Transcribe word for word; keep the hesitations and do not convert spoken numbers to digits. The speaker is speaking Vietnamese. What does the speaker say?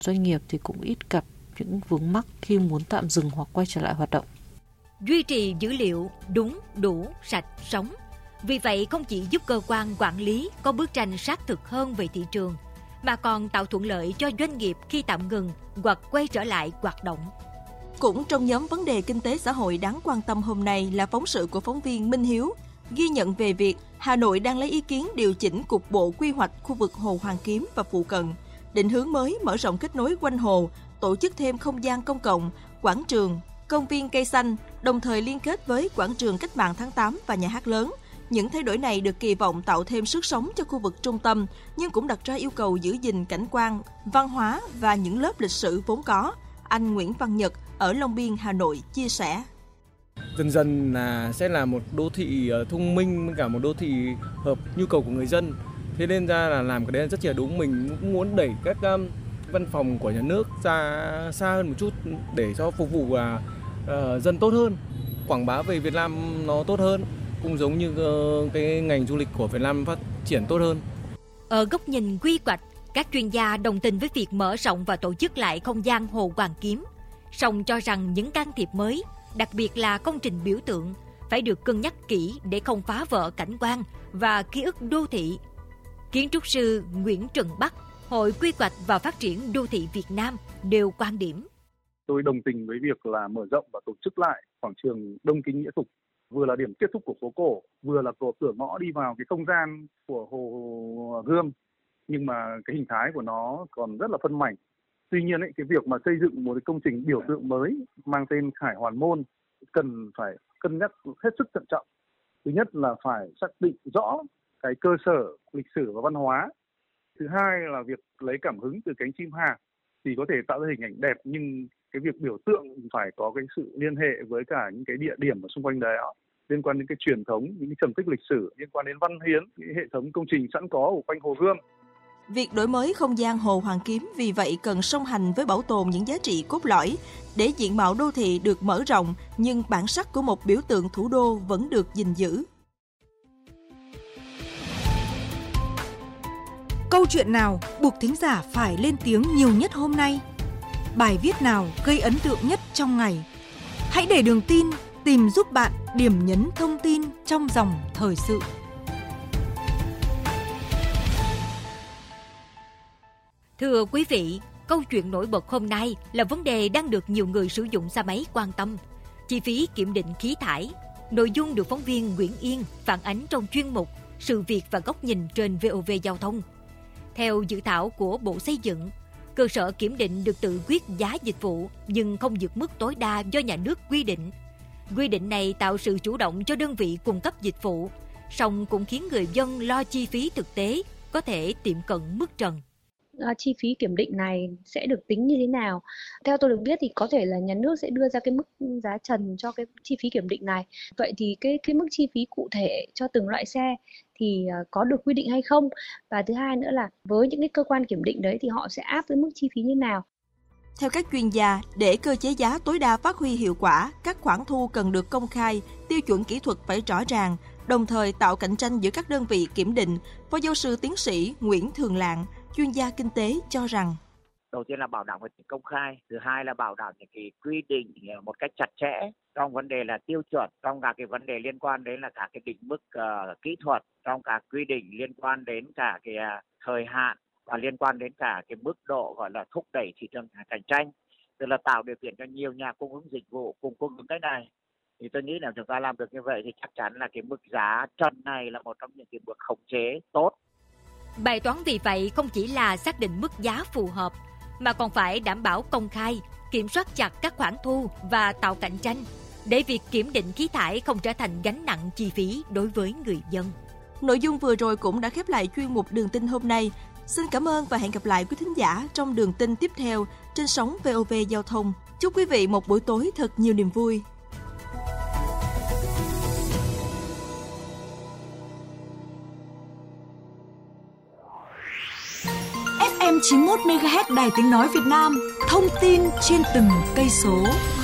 Doanh nghiệp thì cũng ít gặp những vướng mắc khi muốn tạm dừng hoặc quay trở lại hoạt động. Duy trì dữ liệu đúng, đủ, sạch, sống. Vì vậy không chỉ giúp cơ quan quản lý có bức tranh sát thực hơn về thị trường, mà còn tạo thuận lợi cho doanh nghiệp khi tạm ngừng hoặc quay trở lại hoạt động. Cũng trong nhóm vấn đề kinh tế xã hội đáng quan tâm hôm nay là phóng sự của phóng viên Minh Hiếu, ghi nhận về việc Hà Nội đang lấy ý kiến điều chỉnh cục bộ quy hoạch khu vực Hồ Hoàn Kiếm và phụ cận, định hướng mới mở rộng kết nối quanh hồ, tổ chức thêm không gian công cộng, quảng trường, công viên cây xanh, đồng thời liên kết với quảng trường Cách mạng tháng tám và nhà hát lớn. Những thay đổi này được kỳ vọng tạo thêm sức sống cho khu vực trung tâm, nhưng cũng đặt ra yêu cầu giữ gìn cảnh quan, văn hóa và những lớp lịch sử vốn có. Anh Nguyễn Văn Nhật ở Long Biên, Hà Nội chia sẻ. Dần dần là sẽ là một đô thị thông minh với cả một đô thị hợp nhu cầu của người dân. Thế nên ra là làm cái đấy là rất là đúng. Mình cũng muốn đẩy các um, văn phòng của nhà nước ra xa hơn một chút để cho phục vụ là uh, dân tốt hơn, quảng bá về Việt Nam nó tốt hơn, cũng giống như uh, cái ngành du lịch của Việt Nam phát triển tốt hơn. Ở góc nhìn quy hoạch, các chuyên gia đồng tình với việc mở rộng và tổ chức lại không gian Hồ Hoàn Kiếm, song cho rằng những can thiệp mới, đặc biệt là công trình biểu tượng, phải được cân nhắc kỹ để không phá vỡ cảnh quan và ký ức đô thị. Kiến trúc sư Nguyễn Trần Bắc, Hội Quy hoạch và Phát triển Đô thị Việt Nam đều quan điểm. Tôi đồng tình với việc là mở rộng và tổ chức lại quảng trường Đông Kinh Nghĩa Thục, vừa là điểm kết thúc của phố cổ, vừa là cửa ngõ đi vào cái không gian của Hồ Gươm, nhưng mà cái hình thái của nó còn rất là phân mảnh. Tuy nhiên ấy, cái việc mà xây dựng một cái công trình biểu tượng mới mang tên Khải Hoàn Môn cần phải cân nhắc hết sức thận trọng. Thứ nhất là phải xác định rõ cái cơ sở lịch sử và văn hóa. Thứ hai là việc lấy cảm hứng từ cánh chim hạc thì có thể tạo ra hình ảnh đẹp, nhưng cái việc biểu tượng phải có cái sự liên hệ với cả những cái địa điểm ở xung quanh đó, liên quan đến cái truyền thống, những cái trầm tích lịch sử, liên quan đến văn hiến, cái hệ thống công trình sẵn có ở quanh Hồ Gươm. Việc đổi mới không gian Hồ Hoàn Kiếm vì vậy cần song hành với bảo tồn những giá trị cốt lõi để diện mạo đô thị được mở rộng, nhưng bản sắc của một biểu tượng thủ đô vẫn được gìn giữ. Câu chuyện nào buộc thính giả phải lên tiếng nhiều nhất hôm nay? Bài viết nào gây ấn tượng nhất trong ngày? Hãy để Đường Tin tìm giúp bạn điểm nhấn thông tin trong dòng thời sự. Thưa quý vị, câu chuyện nổi bật hôm nay là vấn đề đang được nhiều người sử dụng xe máy quan tâm. Chi phí kiểm định khí thải. Nội dung được phóng viên Nguyễn Yên phản ánh trong chuyên mục Sự việc và góc nhìn trên vê o vê Giao thông. Theo dự thảo của Bộ Xây dựng, cơ sở kiểm định được tự quyết giá dịch vụ nhưng không vượt mức tối đa do nhà nước quy định. Quy định này tạo sự chủ động cho đơn vị cung cấp dịch vụ, song cũng khiến người dân lo chi phí thực tế có thể tiệm cận mức trần. À, chi phí kiểm định này sẽ được tính như thế nào? Theo tôi được biết thì có thể là nhà nước sẽ đưa ra cái mức giá trần cho cái chi phí kiểm định này. Vậy thì cái cái mức chi phí cụ thể cho từng loại xe thì uh, có được quy định hay không? Và thứ hai nữa là với những cái cơ quan kiểm định đấy thì họ sẽ áp với mức chi phí như nào? Theo các chuyên gia, để cơ chế giá tối đa phát huy hiệu quả, các khoản thu cần được công khai, tiêu chuẩn kỹ thuật phải rõ ràng, đồng thời tạo cạnh tranh giữa các đơn vị kiểm định. Phó giáo sư tiến sĩ Nguyễn Thường Lạng, chuyên gia kinh tế cho rằng: đầu tiên là bảo đảm về tính công khai, thứ hai là bảo đảm những cái quy định một cách chặt chẽ trong vấn đề là tiêu chuẩn, trong cả cái vấn đề liên quan đến là cả cái định mức uh, kỹ thuật, trong cả quy định liên quan đến cả cái uh, thời hạn và liên quan đến cả cái mức độ gọi là thúc đẩy thị trường cạnh tranh, tức là tạo điều kiện cho nhiều nhà cung ứng dịch vụ cùng cung ứng cái này. Thì tôi nghĩ là chúng ta làm được như vậy thì chắc chắn là cái mức giá trần này là một trong những cái bước khống chế tốt. Bài toán vì vậy không chỉ là xác định mức giá phù hợp, mà còn phải đảm bảo công khai, kiểm soát chặt các khoản thu và tạo cạnh tranh, để việc kiểm định khí thải không trở thành gánh nặng chi phí đối với người dân. Nội dung vừa rồi cũng đã khép lại chuyên mục Đường Tin hôm nay. Xin cảm ơn và hẹn gặp lại quý thính giả trong Đường Tin tiếp theo trên sóng vê o vê Giao thông. Chúc quý vị một buổi tối thật nhiều niềm vui. ép em chín mươi mốt mê ga héc Đài Tiếng Nói Việt Nam, thông tin trên từng cây số.